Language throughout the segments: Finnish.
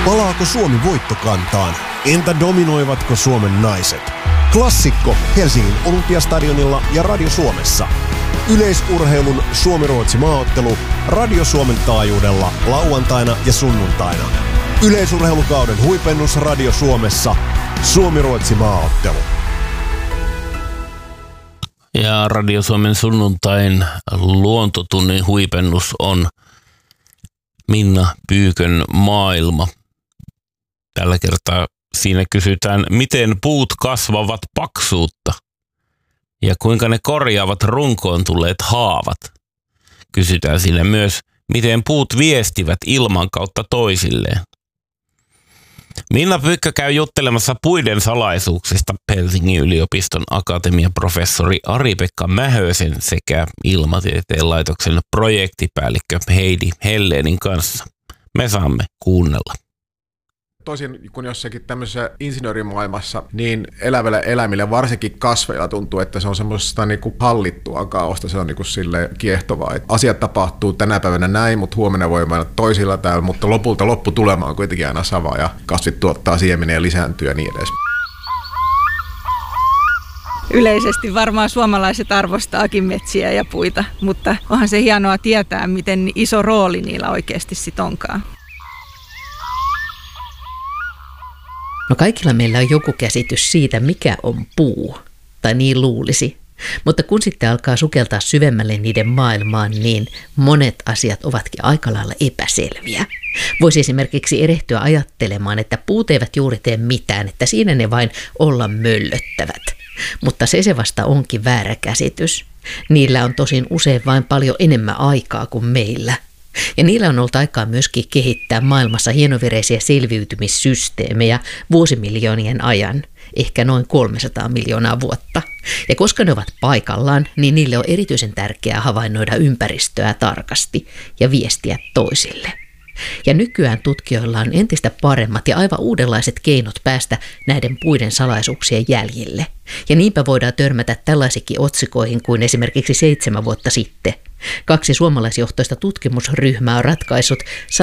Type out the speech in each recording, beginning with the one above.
Palaako Suomi voittokantaan? Entä dominoivatko Suomen naiset? Klassikko Helsingin Olympiastadionilla ja Radio Suomessa. Yleisurheilun Suomi-Ruotsi maaottelu Radio Suomen taajuudella lauantaina ja sunnuntaina. Yleisurheilukauden huipennus Radio Suomessa. Suomi-Ruotsi maaottelu. Ja Radio Suomen sunnuntain luontotunnin huipennus on Minna Pyykön maailma. Tällä kertaa siinä kysytään, miten puut kasvavat paksuutta ja kuinka ne korjaavat runkoon tulleet haavat. Kysytään siinä myös, miten puut viestivät ilman kautta toisilleen. Minna Pyykkö käy juttelemassa puiden salaisuuksista Helsingin yliopiston akatemian professori Ari-Pekka Mähösen sekä Ilmatieteen laitoksen projektipäällikkö Heidi Hellenin kanssa. Me saamme kuunnella. Toisin kuin jossakin tämmöisessä insinöörimaailmassa, niin eläville eläimille, varsinkin kasveilla, tuntuu, että se on semmoista niinku hallittua kaaosta, se on niinku silleen kiehtovaa. Et asiat tapahtuu tänä päivänä näin, mutta huomenna voi mennä toisilla täällä, mutta lopulta lopputulema on kuitenkin aina sama ja kasvit tuottaa siemeniä ja lisääntyy ja niin edes. Yleisesti varmaan suomalaiset arvostaakin metsiä ja puita, mutta onhan se hienoa tietää, miten iso rooli niillä oikeasti sit onkaan. No kaikilla meillä on joku käsitys siitä, mikä on puu, tai niin luulisi. Mutta kun sitten alkaa sukeltaa syvemmälle niiden maailmaan, niin monet asiat ovatkin aika lailla epäselviä. Voisi esimerkiksi erehtyä ajattelemaan, että puut eivät juuri tee mitään, että siinä ne vain olla möllöttävät. Mutta se vasta onkin väärä käsitys. Niillä on tosin usein vain paljon enemmän aikaa kuin meillä. Ja niillä on ollut aikaa myöskin kehittää maailmassa hienovereisiä selviytymissysteemejä vuosimiljoonien ajan, ehkä noin 300 miljoonaa vuotta. Ja koska ne ovat paikallaan, niin niille on erityisen tärkeää havainnoida ympäristöä tarkasti ja viestiä toisille. Ja nykyään tutkijoilla on entistä paremmat ja aivan uudenlaiset keinot päästä näiden puiden salaisuuksien jäljille. Ja niinpä voidaan törmätä tällaisikin otsikoihin kuin esimerkiksi 7 vuotta sitten. 2 suomalaisjohtoista tutkimusryhmää on ratkaissut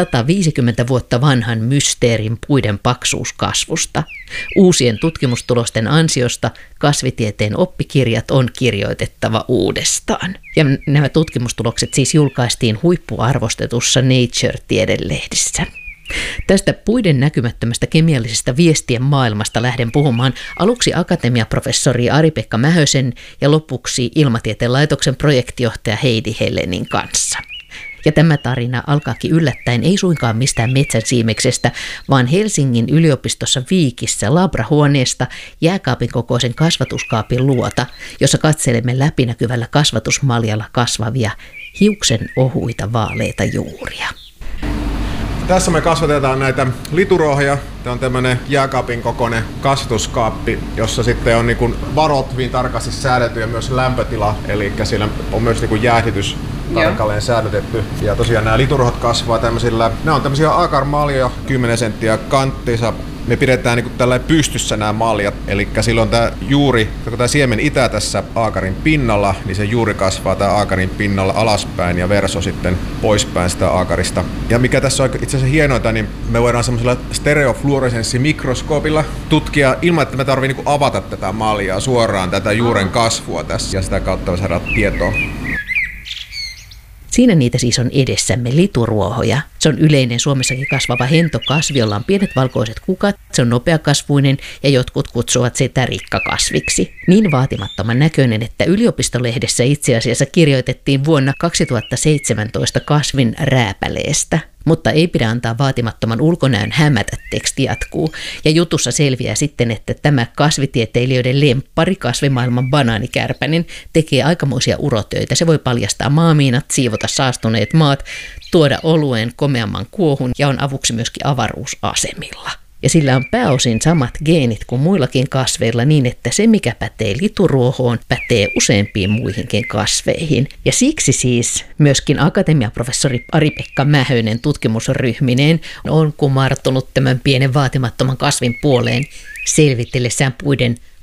150 vuotta vanhan mysteerin puiden paksuuskasvusta. Uusien tutkimustulosten ansiosta kasvitieteen oppikirjat on kirjoitettava uudestaan. Ja nämä tutkimustulokset siis julkaistiin huippuarvostetussa Nature-tiedelehdissä. Tästä puiden näkymättömästä kemiallisesta viestien maailmasta lähden puhumaan aluksi akatemiaprofessori Ari-Pekka Mähösen ja lopuksi Ilmatieteen laitoksen projektijohtaja Heidi Hellenin kanssa. Ja tämä tarina alkaakin yllättäen ei suinkaan mistään metsän siimeksestä, vaan Helsingin yliopistossa Viikissä labrahuoneesta jääkaapin kokoisen kasvatuskaapin luota, jossa katselemme läpinäkyvällä kasvatusmaljalla kasvavia hiuksen ohuita vaaleita juuria. Tässä me kasvatetaan näitä liturohja. Tämä on tämmöinen jääkaapin kokoinen kasvatuskaappi, jossa sitten on niin varot hyvin tarkasti säädelty ja myös lämpötila, eli siellä on myös niin jäähdytys tarkalleen säädötetty. Ja tosiaan nämä liturohot kasvaa tämmöisillä, nämä on tämmöisiä aakarmaljoja, 10 senttiä kanttinsa. Me pidetään niin tällainen pystyssä nämä maljat, eli silloin tämä juuri, kun tämä siemen itää tässä aakarin pinnalla, niin se juuri kasvaa tämä aakarin pinnalla alaspäin ja verso sitten poispäin sitä aakarista. Ja mikä tässä on itse asiassa hienointa, niin me voidaan semmoisella stereofluoresenssimikroskoopilla tutkia ilman, että me tarvitsee niin avata tätä maljaa suoraan tätä juuren kasvua tässä ja sitä kautta saada tietoa. Siinä niitä siis on edessämme lituruohoja. Se on yleinen Suomessakin kasvava hentokasvi, jolla on pienet valkoiset kukat. Se on nopeakasvuinen ja jotkut kutsuvat sitä rikkakasviksi. Niin vaatimattoman näköinen, että yliopistolehdessä itse asiassa kirjoitettiin vuonna 2017 kasvin rääpäleestä. Mutta ei pidä antaa vaatimattoman ulkonäön hämätä, teksti jatkuu. Ja jutussa selviää sitten, että tämä kasvitieteilijöiden lemppari, kasvimaailman banaanikärpänen, tekee aikamoisia urotöitä. Se voi paljastaa maamiinat, siivota saastuneet maat, tuoda olueen komeamman kuohun ja on avuksi myöskin avaruusasemilla. Ja sillä on pääosin samat geenit kuin muillakin kasveilla niin, että se mikä pätee lituruohoon, pätee useampiin muihinkin kasveihin. Ja siksi siis myöskin akatemiaprofessori Ari-Pekka Mähönen tutkimusryhmineen on kumartunut tämän pienen vaatimattoman kasvin puoleen selvitellessään puiden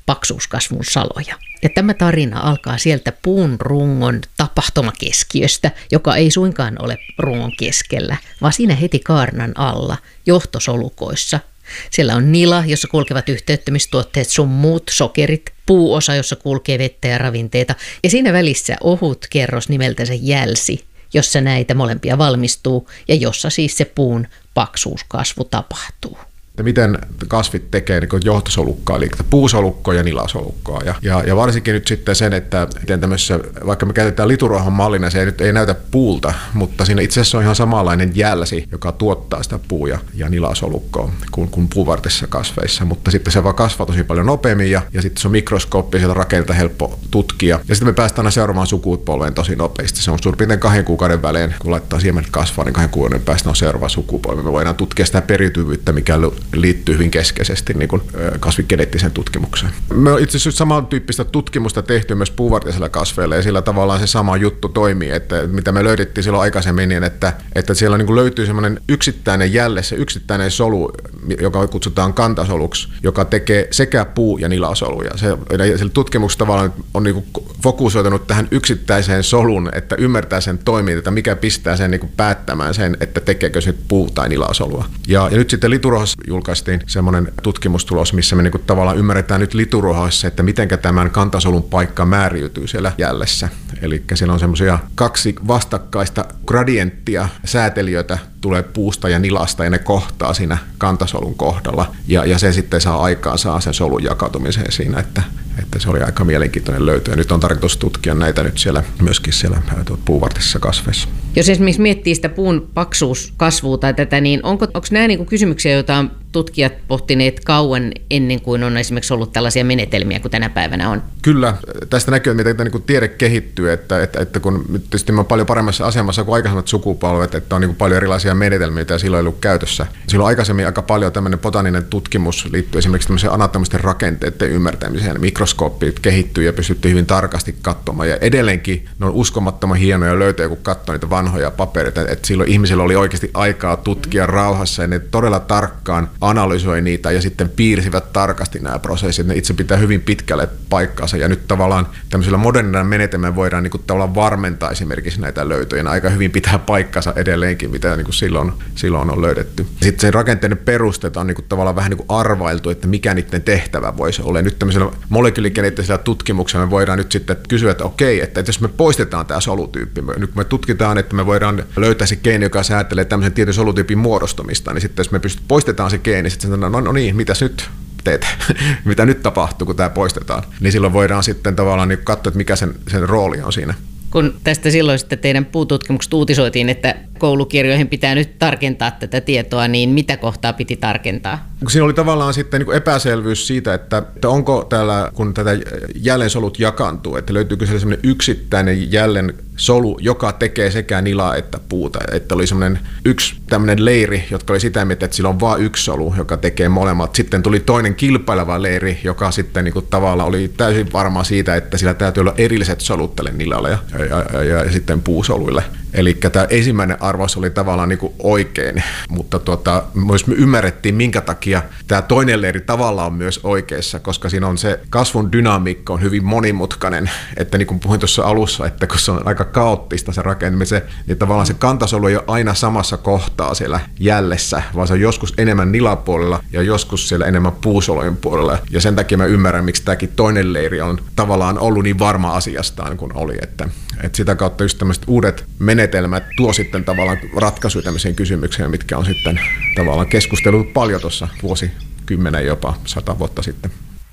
paksuuskasvun saloja. Ja tämä tarina alkaa sieltä puun rungon tapahtumakeskiöstä, joka ei suinkaan ole rungon keskellä, vaan siinä heti kaarnan alla, johtosolukoissa. Siellä on nila, jossa kulkevat yhteyttämistuotteet sun muut, sokerit, puuosa, jossa kulkee vettä ja ravinteita, ja siinä välissä ohut kerros nimeltänsä jälsi, jossa näitä molempia valmistuu ja jossa siis se puun paksuuskasvu tapahtuu. Miten kasvit tekee niin johtosolukkaa, eli puusolukkoa ja nilasolukkoa. Ja varsinkin nyt sitten sen, että miten tämmöisessä, vaikka me käytetään lituruohon mallina, se ei näytä puulta, mutta siinä itse asiassa on ihan samanlainen jälsi, joka tuottaa sitä puu- ja nilasolukkoa kuin puuvartisissa kasveissa. Mutta sitten se vaan kasvaa tosi paljon nopeammin ja sitten se on mikroskooppi, sieltä rakentaa helppo tutkia. Ja sitten me päästään aina seuraavaan sukupolveen tosi nopeasti. Se on suurin piirtein 2 kuukauden välein, kun laittaa siemenet kasvaa, niin 2 kuukauden päästä on seuraava sukupolvi. Me voidaan tutkia sitä periytyvyyttä, mikä liittyy hyvin keskeisesti niin kuin kasvikeneettiseen tutkimukseen. Me on itse asiassa samantyyppistä tutkimusta tehty myös puuvartisilla kasveilla ja sillä tavallaan se sama juttu toimii, että mitä me löydettiin silloin aikaisemmin, niin että siellä niin kuin löytyy semmoinen yksittäinen jälle, se yksittäinen solu, joka kutsutaan kantasoluksi, joka tekee sekä puu- ja nilasoluja. Sillä tutkimuksessa tavallaan on niin kuin fokusoitunut tähän yksittäiseen solun, että ymmärtää sen toimintaa, mikä pistää sen niin kuin päättämään sen, että tekeekö se puu- tai nilasolua. Ja nyt sitten lituruohossa julkaistiin semmoinen tutkimustulos, missä me niinku tavallaan ymmärretään nyt lituruohoissa, että mitenkä tämän kantasolun paikka määriytyy siellä jällessä. Eli siellä on semmoisia 2 vastakkaista gradienttia, säätelijöitä tulee puusta ja nilasta ja ne kohtaa siinä kantasolun kohdalla. Ja se sitten saa sen solun jakautumiseen siinä, että se oli aika mielenkiintoinen löytö. Ja nyt on tarkoitus tutkia näitä nyt myöskin siellä puuvartisissa kasveissa. Jos esimerkiksi miettii sitä puun paksuuskasvua tai tätä, niin onko nämä niin kuin kysymyksiä, joita on tutkijat pohtineet kauan ennen kuin on esimerkiksi ollut tällaisia menetelmiä kuin tänä päivänä on? Kyllä. Tästä näkyy, miten niin tiede kehittyy, että kun tietysti me on paljon paremmassa asemassa kuin aikaisemmat sukupolvet, että on niin paljon erilaisia menetelmiä, joita silloin ei ollut käytössä. Silloin aikaisemmin aika paljon tämmöinen botaninen tutkimus liittyy esimerkiksi tämmöiseen anatomisten rakenteiden ymmärtämiseen. Mikroskooppit kehittyy ja pystyttiin hyvin tarkasti katsomaan. Ja edelleenkin ne on uskomattoman hienoja löytöjä, kun katsoo niitä vanhoja papereita. Että silloin ihmisillä oli oikeasti aikaa tutkia rauhassa ja ne todella tarkkaan analysoi niitä ja sitten piirsivät tarkasti nämä prosessit. Ne itse pitää hyvin pitkälle paikkaansa ja nyt tavallaan tämmöisellä modernina menetelmällä voidaan niin kuin tavallaan varmentaa esimerkiksi näitä löytöjä. Ne aika hyvin pitää paikkansa edelleenkin, mitä niin kuin silloin on löydetty. Sitten sen rakenteiden perusteet on niin kuin tavallaan vähän niin kuin arvailtu, että mikä niiden tehtävä voisi olla. Nyt tämmöisellä molekyylikeneettisellä tutkimuksella me voidaan nyt sitten kysyä, että okei, että jos me poistetaan tämä solutyyppi, nyt me tutkitaan, että me voidaan löytää se geeni, joka säätelee tämmöisen tietyn solutyypin muodostumista, niin sitten jos me poistetaan se geeni, niin sitten sanotaan, no niin, mitäs nyt teet, mitä nyt tapahtuu, kun tämä poistetaan, niin silloin voidaan sitten tavallaan niin katsoa, että mikä sen rooli on siinä. Kun tästä silloin sitten teidän puututkimuksesta uutisoitiin, että koulukirjoihin pitää nyt tarkentaa tätä tietoa, niin mitä kohtaa piti tarkentaa? Siinä oli tavallaan sitten niin epäselvyys siitä, että onko täällä, kun tätä jällensolut jakaantuu, että löytyykö siellä sellainen yksittäinen jällensolu, joka tekee sekä nilaa että puuta. Että oli semmoinen yksi tämmöinen leiri, jotka oli sitä mieltä, että sillä on vain yksi solu, joka tekee molemmat. Sitten tuli toinen kilpaileva leiri, joka sitten niin kuin tavallaan oli täysin varma siitä, että sillä täytyy olla erilliset solut tälle nilalle ja sitten puusoluille. Eli tämä ensimmäinen arvaus oli tavallaan niin kuin oikein, mutta myös me ymmärrettiin, minkä takia tämä toinen leiri tavallaan on myös oikeassa, koska siinä on se kasvun dynamiikka on hyvin monimutkainen, että niin kuin puhuin tuossa alussa, että kun se on aika kaoottista se rakentaminen, niin tavallaan se kantasolu ei ole aina samassa kohtaa siellä jällessä, vaan se on joskus enemmän nilapuolella ja joskus siellä enemmän puusolujen puolella. Ja sen takia mä ymmärrän, miksi tämäkin toinen leiri on tavallaan ollut niin varma asiastaan kuin oli, että sitä kautta just tämmöiset uudet menetelmät tuo sitten tavallaan ratkaisuja tämmöiseen kysymykseen, mitkä on sitten tavallaan keskustellut paljon tuossa vuosikymmenen jopa 100 vuotta sitten.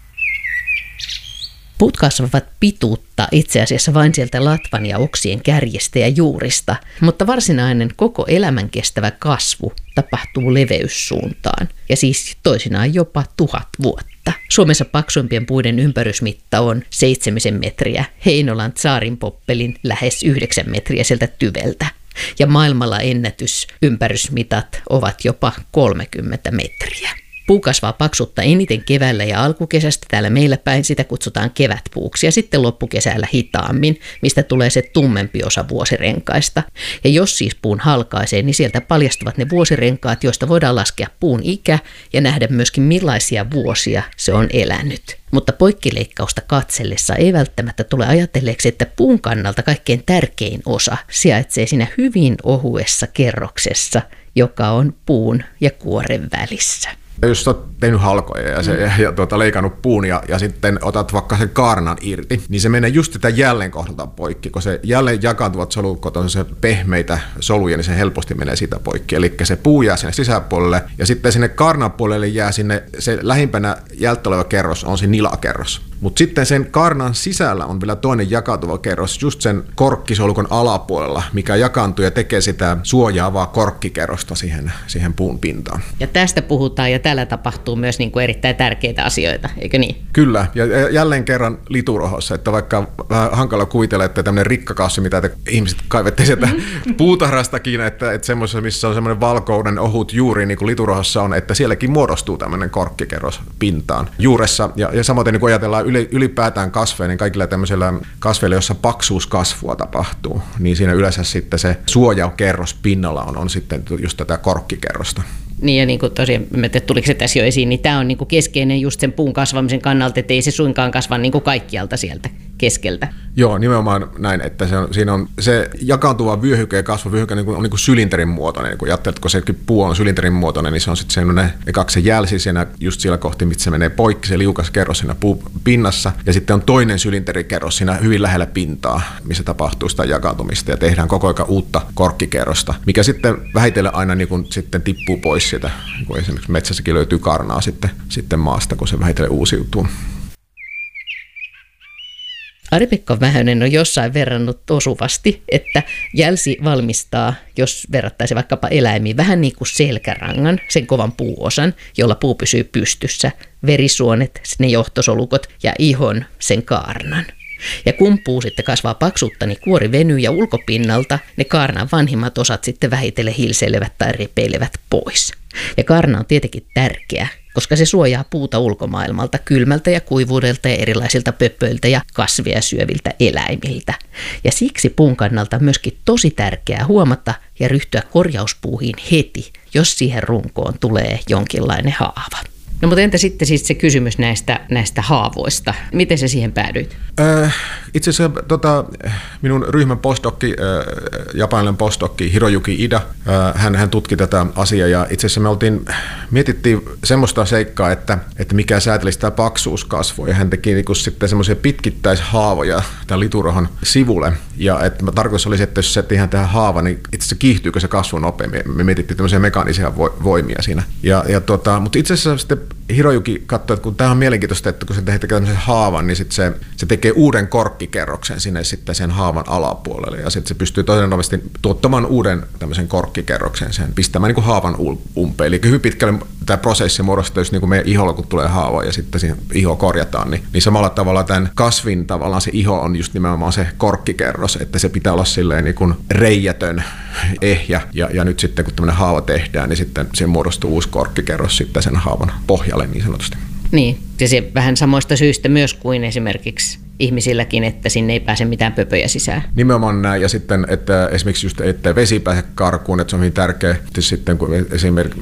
Puut kasvavat pituutta itse asiassa vain sieltä latvan ja oksien kärjestä ja juurista, mutta varsinainen koko elämän kestävä kasvu tapahtuu leveyssuuntaan ja siis toisinaan jopa 1000 vuotta. Suomessa paksuimpien puiden ympärysmitta on 7 metriä, Heinolan tsaarinpoppelin lähes 9 metriä sieltä tyveltä. Ja maailmalla ennätysympärysmitat ovat jopa 30 metriä. Puu kasvaa paksutta eniten keväällä ja alkukesästä. Täällä meillä päin sitä kutsutaan kevätpuuksi ja sitten loppukesällä hitaammin, mistä tulee se tummempi osa vuosirenkaista. Ja jos siis puun halkaisee, niin sieltä paljastuvat ne vuosirenkaat, joista voidaan laskea puun ikä ja nähdä myöskin millaisia vuosia se on elänyt. Mutta poikkileikkausta katsellessa ei välttämättä tule ajatelleeksi, että puun kannalta kaikkein tärkein osa sijaitsee siinä hyvin ohuessa kerroksessa, joka on puun ja kuoren välissä. Jos olet tehnyt halkoja ja leikannut puun ja sitten otat vaikka sen kaarnan irti, niin se menee just sitä jälleen kohdalta poikki. Kun se jälleen jakaantuvat solukot on se pehmeitä soluja, niin se helposti menee siitä poikki. Eli se puu jää sinne sisäpuolelle ja sitten sinne kaarnan puolelle jää sinne se lähimpänä jältä oleva kerros on se nilakerros. Mutta sitten sen kaarnan sisällä on vielä toinen jakautuva kerros just sen korkkisolukon alapuolella, mikä jakaantuu ja tekee sitä suojaavaa korkkikerrosta siihen puun pintaan. Ja tästä puhutaan ja täällä tapahtuu myös niin kuin erittäin tärkeitä asioita, eikö niin? Kyllä, ja jälleen kerran liturohossa, että vaikka vähän hankala kuvitella, että tämmöinen rikkakassi, mitä te ihmiset kaivette sieltä puutarhastakin, että semmoisessa, missä on semmoinen valkoinen ohut juuri, niin kuin liturohossa on, että sielläkin muodostuu tämmöinen korkkikerros pintaan juuressa. Ja samoin niin kun ajatellaan ylipäätään kasveja, niin kaikilla tämmöisillä kasveilla, jossa paksuuskasvua tapahtuu, niin siinä yleensä sitten se suojakerros pinnalla on sitten just tätä korkkikerrosta. Niin ja niin kuin tosiaan, tuliko se tässä jo esiin, niin tämä on niin kuin keskeinen just sen puun kasvamisen kannalta, että ei se suinkaan kasva niin kuin kaikkialta sieltä keskeltä. Joo, nimenomaan näin, että siinä on se jakaantuva vyöhyke ja kasvavyöhyke on niin kuin sylinterin muotoinen. Niin kun ajattelet, kun se puu on sylinterin muotoinen, niin se on sitten semmoinen se jälsi siinä just siellä kohti, missä se menee poikki, se liukas kerros siinä puun pinnassa. Ja sitten on toinen sylinterikerros siinä hyvin lähellä pintaa, missä tapahtuu sitä jakaantumista ja tehdään koko ajan uutta korkkikerrosta, mikä sitten vähitellen aina niin kuin sitten tippuu pois sieltä. Niin kuin esimerkiksi metsässäkin löytyy karnaa sitten maasta, kun se vähitellen uusiutuu. Ari-Pekka Vähönen on jossain verrannut osuvasti, että jälsi valmistaa, jos verrattaisiin vaikkapa eläimiin, vähän niin kuin selkärangan, sen kovan puuosan, jolla puu pysyy pystyssä, verisuonet, ne johtosolukot ja ihon, sen kaarnan. Ja kun puu sitten kasvaa paksutta, niin kuori venyy ja ulkopinnalta ne kaarnan vanhimmat osat sitten vähitellen hilseilevät tai repeilevät pois. Ja kaarna on tietenkin tärkeä, koska se suojaa puuta ulkomaailmalta, kylmältä ja kuivuudelta ja erilaisilta pöpöiltä ja kasvia syöviltä eläimiltä. Ja siksi puun kannalta on myöskin tosi tärkeää huomata ja ryhtyä korjauspuuhiin heti, jos siihen runkoon tulee jonkinlainen haava. No mutta entä sitten siis se kysymys näistä haavoista? Miten se siihen päädyit? Itse asiassa minun ryhmän postdokki, japanilainen postdokki Hiroyuki Ida, hän tutki tätä asiaa ja itse asiassa mietittiin semmoista seikkaa, että mikä sääteli sitä paksuuskasvua ja hän teki niinku sitten semmoisia pitkittäishaavoja tämän liturohon sivulle ja että tarkoitus oli, että jos se tehdään tähän haava, niin itse asiassa kiihtyykö se kasvu nopeammin. Me mietittiin tämmöisiä mekaanisia voimia siinä. Mutta itse asiassa sitten Hiroyuki katsoi, että kun tämä on mielenkiintoista, että kun se tehdään tämmöisen haavan, niin sitten se tekee uuden korkkikerroksen sinne sitten sen haavan alapuolelle. Ja sitten se pystyy todennäköisesti tuottamaan uuden tämmöisen korkkikerroksen, sen pistämään niin kuin haavan umpeen. Eli hyvin pitkälle tämä prosessi muodostuu, jos niin kuin meidän iholla, kun tulee haava ja sitten siihen iho korjataan, niin samalla tavalla tämän kasvin tavallaan se iho on just nimenomaan se korkkikerros, että se pitää olla silleen niin kuin reijätön, ehjä. Ja nyt sitten kun tämmöinen haava tehdään, niin sitten siihen muodostuu uusi korkkikerros sitten sen haavan pohjalle niin sanotusti. Niin, ja se vähän samoista syistä myös kuin esimerkiksi ihmisilläkin, että sinne ei pääse mitään pöpöjä sisään. Nimenomaan näin, ja sitten, että esimerkiksi just, että vesi pääse karkuun, että se on hyvin tärkeää, sitten kun esimerkiksi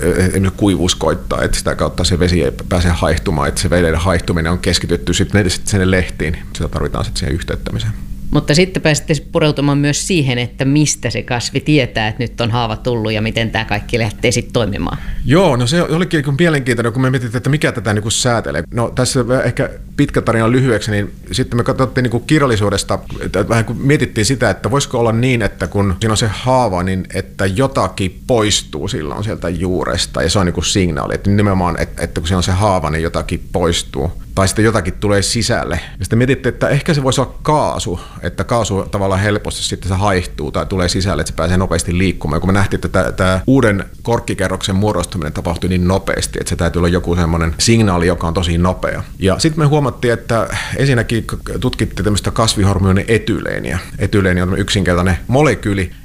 kuivuus koittaa, että sitä kautta se vesi ei pääse haihtumaan, että se veden haihtuminen on keskitytty sitten sinne lehtiin, sitä tarvitaan sitten siihen yhteyttämiseen. Mutta sitten pääsitte pureutumaan myös siihen, että mistä se kasvi tietää, että nyt on haava tullut ja miten tämä kaikki lähtee sitten toimimaan. Joo, no se olikin mielenkiintoinen, kun me mietittiin, että mikä tätä niin kuin säätelee. No tässä ehkä pitkä tarina lyhyeksi, niin sitten me katsottiin niin kuin kirjallisuudesta, vähän kun mietittiin sitä, että voisiko olla niin, että kun siinä on se haava, niin että jotakin poistuu silloin sieltä juuresta ja se on niin kuin signaali, että nimenomaan, että kun siinä on se haava, niin jotakin poistuu. Tai sitten jotakin tulee sisälle. Ja sitten mietittiin, että ehkä se voisi olla kaasu, että kaasu tavallaan helposti sitten se haihtuu tai tulee sisälle, että se pääsee nopeasti liikkumaan. Ja kun me nähtiin, että tämä uuden korkkikerroksen muodostuminen tapahtui niin nopeasti, että se täytyy olla joku semmoinen signaali, joka on tosi nopea. Ja sitten me huomattiin, että ensinnäkin tutkittiin tämmöistä kasvihormonin etyyleeniä. Etyyleeni on yksinkertainen molekyyli,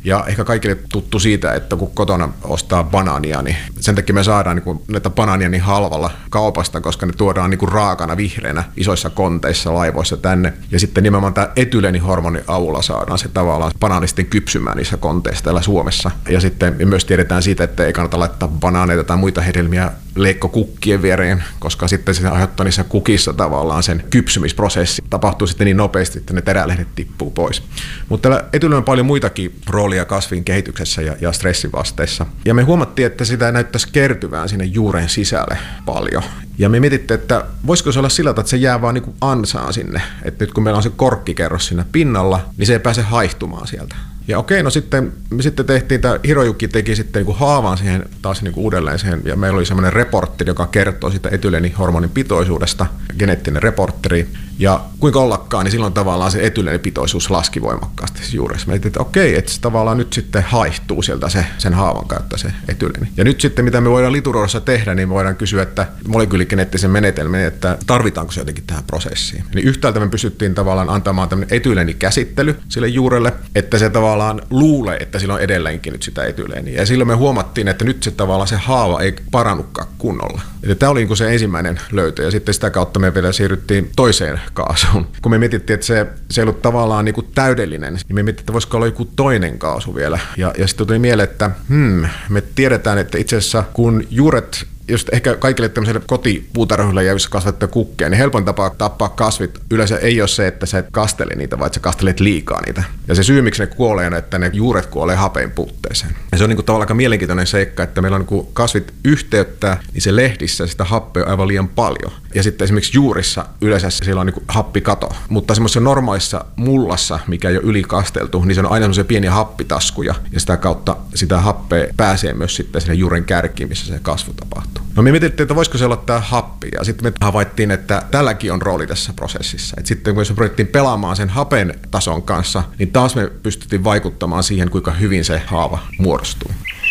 Ja ehkä kaikille tuttu siitä, että kun kotona ostaa banaania, niin sen takia me saadaan niin näitä banaania niin halvalla kaupasta, koska ne tuodaan niin raakana vihreänä isoissa konteissa laivoissa tänne. Ja sitten nimenomaan tämä etyleenihormonin avulla saadaan se tavallaan banaani sitten kypsymään niissä konteissa täällä Suomessa. Ja sitten me myös tiedetään siitä, että ei kannata laittaa banaaneita tai muita hedelmiä leikkokukkien viereen, koska sitten se aiheuttaa niissä kukissa tavallaan sen kypsymisprosessi. Tapahtuu sitten niin nopeasti, että ne terälehdet tippuu pois. Mutta täällä etyleellä on paljon muitakin roolia kasvin kehityksessä ja stressivasteissa. Ja me huomattiin, että sitä näyttäisi kertyvään sinne juuren sisälle paljon. Ja me mietittiin, että voisiko se olla sillä tavalla, että se jää vaan niin kuin ansaan sinne. Että nyt kun meillä on se korkkikerros siinä pinnalla, niin se ei pääse haihtumaan sieltä. Ja okei, no sitten me tehtiin, tämä Hirojuki teki sitten niin kuin haavan siihen taas niin kuin uudelleen siihen, ja meillä oli semmoinen reportteri, joka kertoo sitä etyleenihormonin pitoisuudesta, geneettinen reportteri, ja kuinka ollakaan, niin silloin tavallaan se etyleenipitoisuus laski voimakkaasti juuressa. Me ajattelin, että okei, että se tavallaan nyt sitten haihtuu sieltä sen haavan kautta se etyleeni. Ja nyt sitten, mitä me voidaan lituruodossa tehdä, niin me voidaan kysyä, että molekyyligeneettisen menetelmän, että tarvitaanko se jotenkin tähän prosessiin. Niin yhtäältä me pystyttiin tavallaan antamaan tämmöinen etyleenikäsittely sille juurelle, että se tavallaan luulee, että sillä on edelleenkin nyt sitä etyleeniä. Ja silloin me huomattiin, että nyt se tavallaan se haava ei parannutkaan kunnolla. Eli tämä oli niin kuin se ensimmäinen löytö, ja sitten sitä kautta me vielä siirryttiin toiseen kaasuun. Kun me mietittiin, että se ei ollut tavallaan niin kuin täydellinen, niin me mietittiin, että voisiko olla joku toinen kaasu vielä. Ja sitten tuli mieleen, että me tiedetään, että itse asiassa kun juuret, just ehkä kaikille tämmöisille kotipuutarhoille joissa kasvattaa kukkeja, niin helpoin tapa tappaa kasvit yleensä ei ole se, että sä et kastele niitä, vaan että sä kastelet liikaa niitä. Ja se syy, miksi ne kuolee, on, että ne juuret kuolee hapen puutteeseen. Ja se on niin kuin tavallaan aika mielenkiintoinen seikka, että meillä on niin kuin kasvit yhteyttää, niin se lehdissä sitä happea on aivan liian paljon. Ja sitten esimerkiksi juurissa yleensä siellä on niin kuin happikato. Mutta semmoisessa normaalissa mullassa, mikä ei ole ylikasteltu, niin se on aina semmoisia pieniä happitaskuja. Ja sitä kautta sitä happea pääsee myös sitten sinne juuren kärkiin, missä se kasvu tapahtuu. No me mietittiin, että voisiko se olla tämä happi, ja sitten me havaittiin, että tälläkin on rooli tässä prosessissa. Et sitten kun me pyrittiin pelaamaan sen hapen tason kanssa, niin taas me pystyttiin vaikuttamaan siihen, kuinka hyvin se haava muodostuu.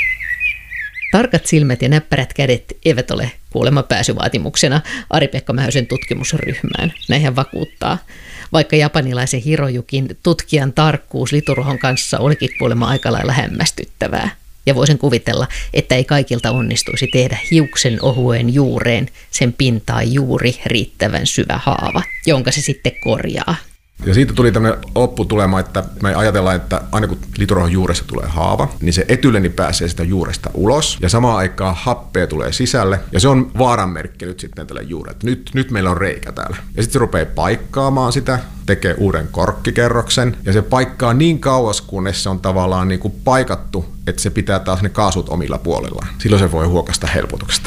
Tarkat silmät ja näppärät kädet eivät ole kuulemma pääsyvaatimuksena Ari-Pekka Mähösen tutkimusryhmään. Näin hän vakuuttaa. Vaikka japanilaisen Hirojukin tutkijan tarkkuus lituruohon kanssa olikin kuulemma aika lailla hämmästyttävää. Ja voisin kuvitella, että ei kaikilta onnistuisi tehdä hiuksen ohueen juureen sen pintaan juuri riittävän syvä haava, jonka se sitten korjaa. Ja siitä tuli tämmöinen lopputulema, että me ajatellaan, että aina kun lituruohon juuressa tulee haava, niin se etyleeni pääsee sitä juuresta ulos ja samaan aikaan happea tulee sisälle. Ja se on vaaranmerkki nyt sitten tälle juurelle. Nyt meillä on reikä täällä. Ja sitten se rupeaa paikkaamaan sitä, tekee uuden korkkikerroksen ja se paikkaa niin kauas, kunnes se on tavallaan niin kuin paikattu, että se pitää taas ne kaasut omilla puolillaan. Silloin se voi huokasta helpotuksesta.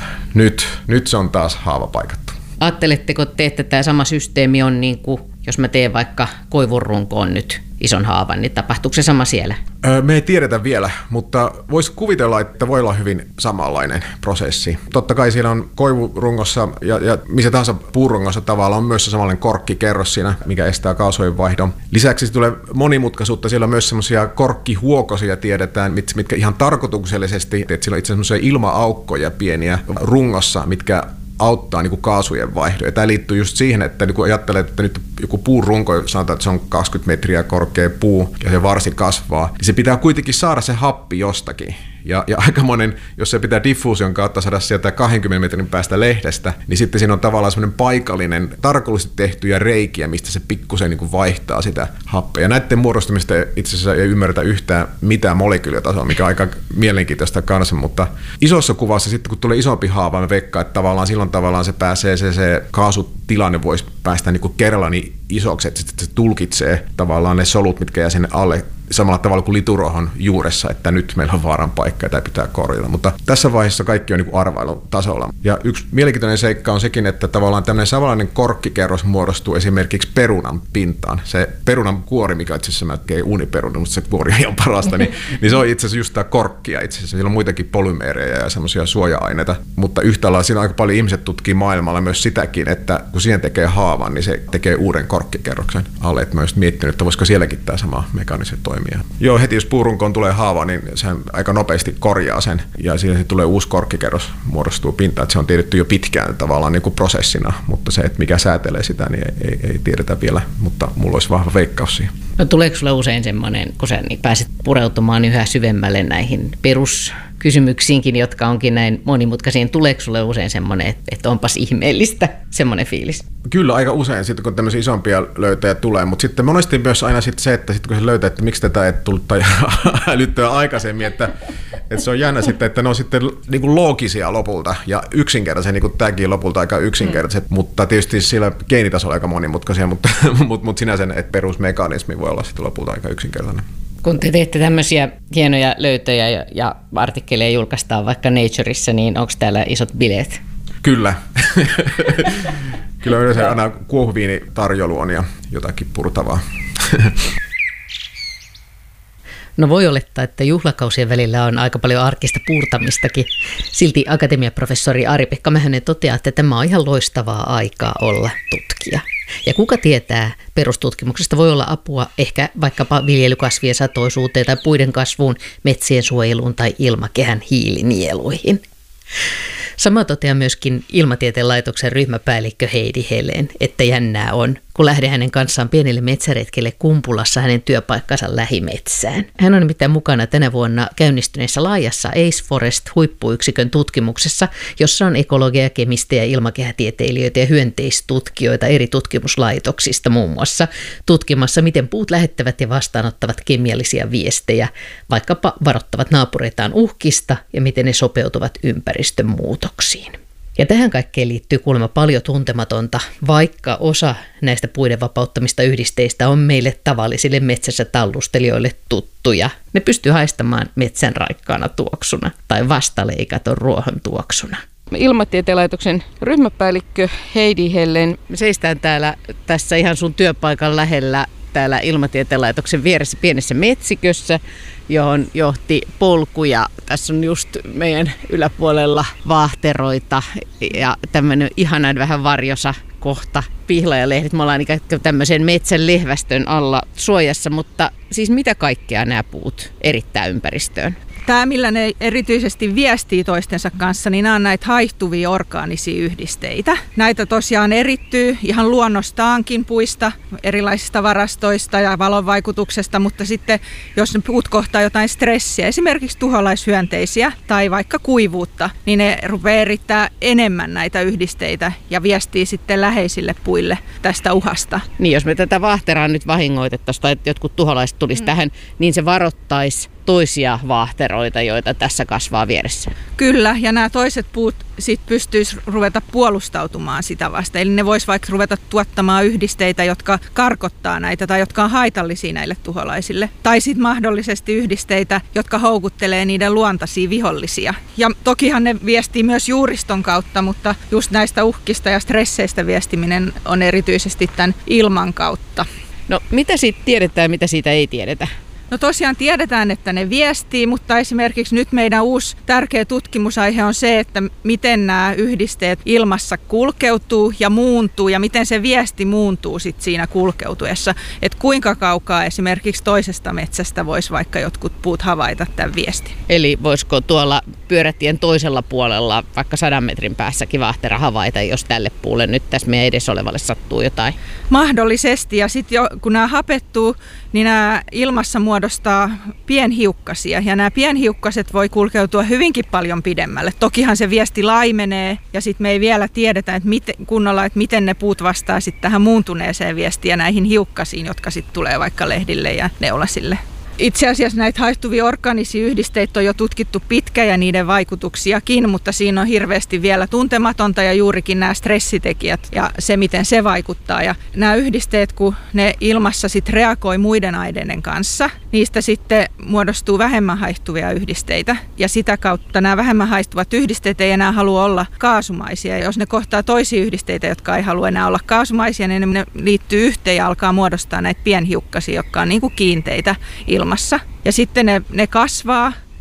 Nyt se on taas haava paikattu. Ajatteletteko te, että tämä sama systeemi on niin kuin, jos mä teen vaikka koivurunkoon nyt ison haavan, niin tapahtuuko se sama siellä? Me ei tiedetä vielä, mutta voisi kuvitella, että voi olla hyvin samanlainen prosessi. Totta kai siellä on koivurungossa ja missä tahansa puurungossa tavallaan on myös se samanlainen korkkikerros siinä, mikä estää kaasujen vaihdon. Lisäksi tulee monimutkaisuutta, siellä on myös semmoisia korkkihuokosia tiedetään, mitkä ihan tarkoituksellisesti, että siellä on itse asiassa semmoisia ilma-aukkoja pieniä rungossa, mitkä auttaa niin kuin kaasujen vaihdoa. Ja tämä liittyy just siihen, että kun ajattelet, että nyt joku puurunko, sanotaan, että se on 20 metriä korkea puu ja se varsi kasvaa, niin se pitää kuitenkin saada se happi jostakin. Ja aikamoinen, jos se pitää diffuusion kautta saada sieltä 20 metrin päästä lehdestä, niin sitten siinä on tavallaan semmoinen paikallinen, tarkoituksesti tehtyjä reikiä, mistä se pikkusen niin kuin vaihtaa sitä happea. Ja näiden muodostamista itse asiassa ei ymmärretä yhtään mitään molekyylitasoa, mikä on aika mielenkiintoista kanssa, mutta isossa kuvassa sitten kun tulee isompi haava, me veikkaan, että silloin tavallaan se pääsee, se kaasutilanne voisi päästä niin kuin kerralla niin isoksi, että se tulkitsee tavallaan ne solut, mitkä jää sinne alle samalla tavalla kuin lituruohon juuressa, että nyt meillä on vaaran paikka ja tämä pitää korjata. Mutta tässä vaiheessa kaikki on niin kuin arvailun tasolla. Ja yksi mielenkiintoinen seikka on sekin, että tavallaan tämmöinen samanlainen korkkikerros muodostuu esimerkiksi perunan pintaan. Se perunan kuori, mikä itse asiassa melkein uuniperuna, mutta se kuori on ihan parasta, niin se on itse asiassa just tämä korkkia itse asiassa. Siellä on muitakin polymeerejä ja semmoisia suoja-aineita, mutta yhtä lailla siinä aika paljon ihmiset tutkii maailmalla myös sitäkin, että kun siihen tekee haava, haavan, niin se tekee uuden korkkikerroksen alle. Et mä oon miettinyt, että voisiko sielläkin tämä sama mekanismi toimia. Joo, heti jos puurunkoon tulee haava, niin se aika nopeasti korjaa sen ja siinä tulee uusi korkkikerros, muodostuu pinta. Että se on tiedetty jo pitkään tavallaan niin kuin prosessina, mutta se, että mikä säätelee sitä, niin ei tiedetä vielä, mutta mulla olisi vahva veikkaus siihen. No tuleeko sulle usein semmoinen, kun sä pääset pureutumaan yhä syvemmälle näihin peruskysymyksiinkin, jotka onkin näin monimutkaisia, niin tuleeko sulle usein semmoinen, että onpas ihmeellistä, semmoinen fiilis? Kyllä aika usein, sitten kun tämmöisiä isompia löytöjä tulee, mutta sitten monesti myös aina sitten se, että sitten kun se löytää, että miksi tätä ei tullut tai älyttyä aikaisemmin, että se on jännä sitten, että ne on sitten niin kuin loogisia lopulta ja yksinkertaisia, niin kuin tämäkin lopulta aika yksinkertaiset, mutta tietysti sillä geenitasolla aika monimutkaisia, mutta sinänsä että perusmekanismi voi olla sitten lopulta aika yksinkertainen. Kun te teette tämmöisiä hienoja löytöjä ja artikkeleja julkaistaan vaikka Natureissa, niin onko täällä isot bileet? Kyllä. Kyllä yleensä aina kuohuviinitarjolu on ja jotakin purtavaa. No voi olettaa, että juhlakausien välillä on aika paljon arkista puurtamistakin. Silti akatemiaprofessori Ari-Pekka Mähönen toteaa, että tämä on ihan loistavaa aikaa olla tutkija. Ja kuka tietää, perustutkimuksesta voi olla apua ehkä vaikkapa viljelykasvien satoisuuteen tai puiden kasvuun, metsien suojeluun tai ilmakehän hiilinieluihin. Sama toteaa myöskin Ilmatieteen laitoksen ryhmäpäällikkö Heidi Helen, että jännää on, kun lähden hänen kanssaan pienelle metsäretkelle Kumpulassa hänen työpaikkansa lähimetsään. Hän on nimittäin mukana tänä vuonna käynnistyneessä laajassa Ace Forest-huippuyksikön tutkimuksessa, jossa on ekologeja, kemistejä, ilmakehätieteilijöitä ja hyönteistutkijoita eri tutkimuslaitoksista muun muassa tutkimassa, miten puut lähettävät ja vastaanottavat kemiallisia viestejä, vaikkapa varoittavat naapureitaan uhkista ja miten ne sopeutuvat ympäristön muutoksiin. Ja tähän kaikkeen liittyy kuulemma paljon tuntematonta, vaikka osa näistä puiden vapauttamista yhdisteistä on meille tavallisille metsässä tallustelijoille tuttuja. Ne pystyy haistamaan metsän raikkaana tuoksuna tai vastaleikaton ruohon tuoksuna. Ilmatieteen laitoksen ryhmäpäällikkö Heidi Helen. Me seistään tässä ihan sun työpaikan lähellä täällä Ilmatieteen laitoksen vieressä pienessä metsikössä, johon johti polku ja tässä on just meidän yläpuolella vaahteroita ja tämmöinen ihanan vähän varjosa kohta pihlajalehdet. Me ollaan ikään kuin tämmöisen metsän lehvästön alla suojassa, mutta siis mitä kaikkea nämä puut erittää ympäristöön? Tämä, millä ne erityisesti viestii toistensa kanssa, niin nämä on näitä haihtuvia orgaanisia yhdisteitä. Näitä tosiaan erittyy ihan luonnostaankin puista, erilaisista varastoista ja valonvaikutuksesta, mutta sitten jos ne puut kohtaa jotain stressiä, esimerkiksi tuholaishyönteisiä tai vaikka kuivuutta, niin ne rupeaa erittää enemmän näitä yhdisteitä ja viestii sitten läheisille puille tästä uhasta. Niin, jos me tätä vaahteraa nyt vahingoitettaisiin tai jotkut tuholaiset tulisi tähän, niin se varoittaisi toisia vaahteroita, joita tässä kasvaa vieressä. Kyllä, ja nämä toiset puut sit pystyisi ruveta puolustautumaan sitä vastaan. Eli ne vois vaikka ruveta tuottamaan yhdisteitä, jotka karkottaa näitä tai jotka on haitallisia näille tuholaisille. Tai sitten mahdollisesti yhdisteitä, jotka houkuttelee niiden luontaisia vihollisia. Ja tokihan ne viestii myös juuriston kautta, mutta just näistä uhkista ja stresseistä viestiminen on erityisesti tämän ilman kautta. No mitä siitä tiedetään ja mitä siitä ei tiedetä? No tosiaan tiedetään, että ne viestii, mutta esimerkiksi nyt meidän uusi tärkeä tutkimusaihe on se, että miten nämä yhdisteet ilmassa kulkeutuu ja muuntuu ja miten se viesti muuntuu sit siinä kulkeutuessa. Että kuinka kaukaa esimerkiksi toisesta metsästä voisi vaikka jotkut puut havaita tämän viestin. Eli voisiko tuolla pyörätien toisella puolella vaikka 100 metrin päässäkin vaahtera havaita, jos tälle puulle nyt tässä meidän edessä olevalle sattuu jotain? Mahdollisesti, ja sitten kun nämä hapettuu, niin nämä ilmassa muodostaa pienhiukkasia, ja nämä pienhiukkaset voi kulkeutua hyvinkin paljon pidemmälle. Tokihan se viesti laimenee, ja sitten me ei vielä tiedetä että miten ne puut vastaa sitten tähän muuntuneeseen viestiin ja näihin hiukkasiin, jotka sitten tulee vaikka lehdille ja neulasille. Itse asiassa näitä haihtuvia orgaanisia yhdisteitä on jo tutkittu pitkään ja niiden vaikutuksiakin, mutta siinä on hirveästi vielä tuntematonta ja juurikin nämä stressitekijät ja se, miten se vaikuttaa. Ja nämä yhdisteet, kun ne ilmassa sitten reagoi muiden aineiden kanssa, niistä sitten muodostuu vähemmän haihtuvia yhdisteitä. Ja sitä kautta nämä vähemmän haihtuvat yhdisteet ei enää halua olla kaasumaisia. Ja jos ne kohtaa toisia yhdisteitä, jotka ei halua enää olla kaasumaisia, niin ne liittyy yhteen ja alkaa muodostaa näitä pienhiukkasia, jotka on niin kuin kiinteitä ilmassa. Ja sitten ne kasvaa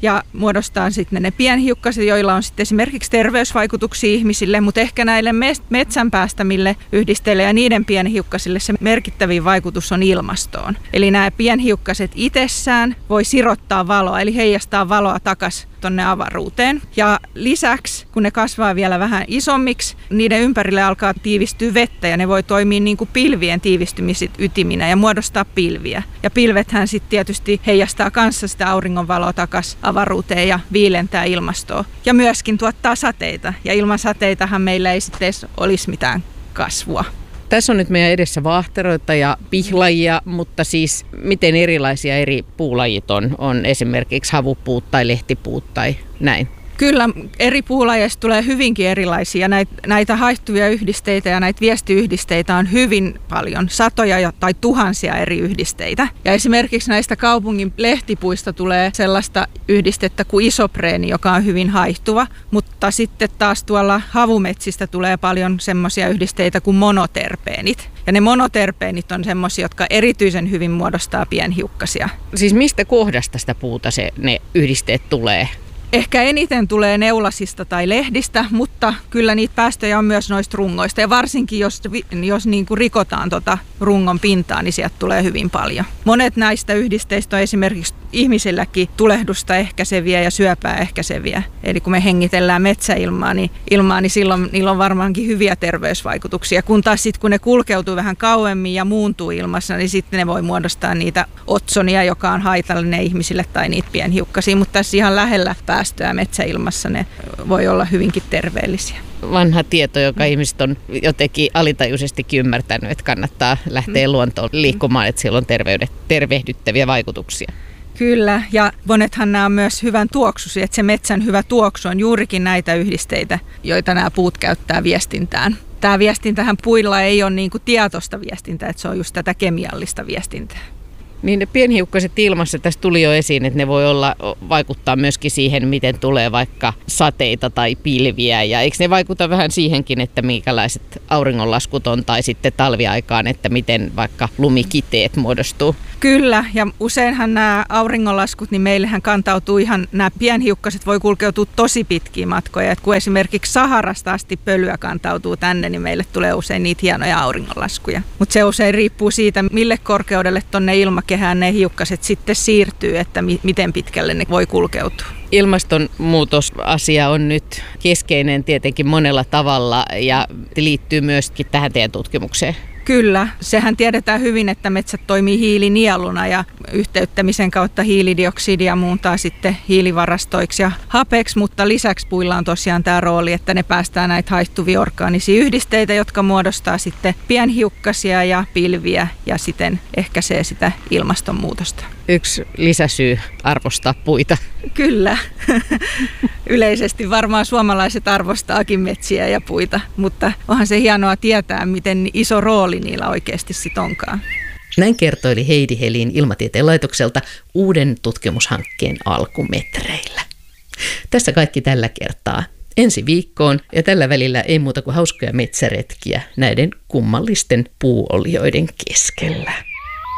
ja muodostaa sitten ne pienhiukkaset, joilla on sitten esimerkiksi terveysvaikutuksia ihmisille, mutta ehkä näille metsän päästämille yhdisteille ja niiden pienhiukkasille se merkittävin vaikutus on ilmastoon. Eli nämä pienhiukkaset itsessään voi sirottaa valoa, eli heijastaa valoa takaisin tuonne avaruuteen. Ja lisäksi, kun ne kasvaa vielä vähän isommiksi, niiden ympärille alkaa tiivistyä vettä ja ne voi toimia niin kuin pilvien tiivistymisytiminä ja muodostaa pilviä. Ja pilvethän sitten tietysti heijastaa kanssa sitä auringonvaloa takaisin avaruuteen ja viilentää ilmastoa. Ja myöskin tuottaa sateita. Ja ilman sateitahan meillä ei sitten edes olisi mitään kasvua. Tässä on nyt meidän edessä vaahteroita ja pihlajia, mutta siis miten erilaisia eri puulajit on esimerkiksi havupuut tai lehtipuut tai näin? Kyllä, eri puulajeista tulee hyvinkin erilaisia. Näitä haihtuvia yhdisteitä ja näitä viestiyhdisteitä on hyvin paljon, satoja tai tuhansia eri yhdisteitä. Ja esimerkiksi näistä kaupungin lehtipuista tulee sellaista yhdistettä kuin isopreeni, joka on hyvin haihtuva, mutta sitten taas tuolla havumetsistä tulee paljon semmoisia yhdisteitä kuin monoterpeenit. Ja ne monoterpeenit on semmoisia, jotka erityisen hyvin muodostaa pienhiukkasia. Siis mistä kohdasta sitä puuta ne yhdisteet tulee? Ehkä eniten tulee neulasista tai lehdistä, mutta kyllä niitä päästöjä on myös noista rungoista. Ja varsinkin jos niin kuin rikotaan rungon pintaa, niin sieltä tulee hyvin paljon. Monet näistä yhdisteistä on esimerkiksi ihmisilläkin tulehdusta ehkäiseviä ja syöpää ehkäiseviä. Eli kun me hengitellään metsäilmaa, niin silloin niillä on varmaankin hyviä terveysvaikutuksia. Kun taas sitten kun ne kulkeutuu vähän kauemmin ja muuntuu ilmassa, niin sitten ne voi muodostaa niitä otsonia, joka on haitallinen ihmisille tai niitä pienhiukkasia. Mutta tässä ihan lähellä päästöä metsäilmassa ne voi olla hyvinkin terveellisiä. Vanha tieto, joka ihmiset on jotenkin alitajuisestikin ymmärtänyt, että kannattaa lähteä luontoon liikkumaan, että sillä on tervehdyttäviä vaikutuksia. Kyllä, ja monethan nämä on myös hyvän tuoksuisia, että se metsän hyvä tuoksu on juurikin näitä yhdisteitä, joita nämä puut käyttää viestintään. Tämä viestintähän puilla ei ole niin kuin tietoista viestintää, että se on just tätä kemiallista viestintää. Niin ne pienhiukkaset ilmassa, tässä tuli jo esiin, että ne voi vaikuttaa myöskin siihen, miten tulee vaikka sateita tai pilviä. Ja eikö ne vaikuta vähän siihenkin, että minkälaiset auringonlaskut on tai sitten talviaikaan, että miten vaikka lumikiteet muodostuu? Kyllä, ja useinhan nämä auringonlaskut, niin meillähän kantautuu nämä pienhiukkaset voi kulkeutua tosi pitkiä matkoja. Et kun esimerkiksi Saharasta asti pölyä kantautuu tänne, niin meille tulee usein niitä hienoja auringonlaskuja. Mutta se usein riippuu siitä, mille korkeudelle tuonne ilmakehään ne hiukkaset sitten siirtyy, että miten pitkälle ne voi kulkeutua. Ilmastonmuutosasia on nyt keskeinen tietenkin monella tavalla ja liittyy myöskin tähän teidän tutkimukseen. Kyllä, sehän tiedetään hyvin, että metsät toimii hiilinieluna ja yhteyttämisen kautta hiilidioksidia muuntaa sitten hiilivarastoiksi ja hapeksi, mutta lisäksi puilla on tosiaan tämä rooli, että ne päästää näitä haihtuvia orgaanisia yhdisteitä, jotka muodostaa sitten pienhiukkasia ja pilviä ja siten ehkäisee sitä ilmastonmuutosta. Yksi lisäsyy arvostaa puita. Kyllä. Yleisesti varmaan suomalaiset arvostaakin metsiä ja puita, mutta onhan se hienoa tietää, miten iso rooli niillä oikeasti sit onkaan. Näin kertoili Heidi Helin Ilmatieteen laitokselta uuden tutkimushankkeen alkumetreillä. Tässä kaikki tällä kertaa. Ensi viikkoon ja tällä välillä ei muuta kuin hauskoja metsäretkiä näiden kummallisten puuolioiden keskellä.